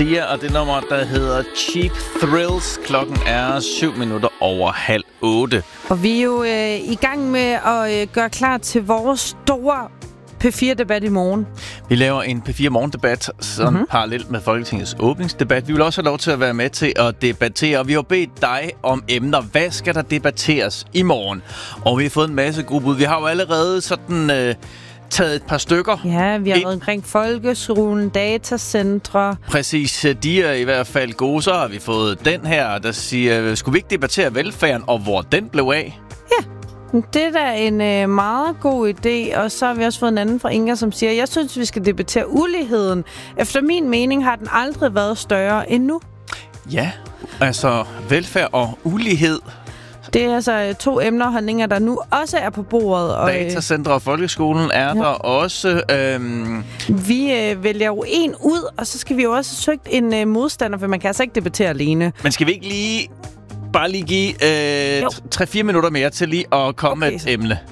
Sia, og det nummer, der hedder Cheap Thrills. Klokken er 7:07. Og vi er jo i gang med at gøre klar til vores store P4-debat i morgen. Vi laver en P4 morgendebat, sådan parallelt med Folketingets åbningsdebat. Vi vil også have lov til at være med til at debattere, og vi har bedt dig om emner. Hvad skal der debatteres i morgen? Og vi har fået en masse gode bud. Vi har jo allerede sådan taget et par stykker. Ja, vi har været omkring folkeskolen, datacentre. Præcis, de er i hvert fald gode. Så har vi fået den her, der siger, skulle vi ikke debattere velfærden, og hvor den blev af? Ja, det er da en meget god idé. Og så har vi også fået en anden fra Inger, som siger, jeg synes, vi skal debattere uligheden. Efter min mening har den aldrig været større end nu. Ja, altså velfærd og ulighed. Det er altså 2 emner og holdninger, der nu også er på bordet. Og Datacentre og folkeskolen er der også. Vi vælger jo en ud, og så skal vi jo også have søgt en modstander, for man kan altså ikke debattere alene. Men skal vi ikke bare lige give 3-4 minutter mere til lige at komme med et emne?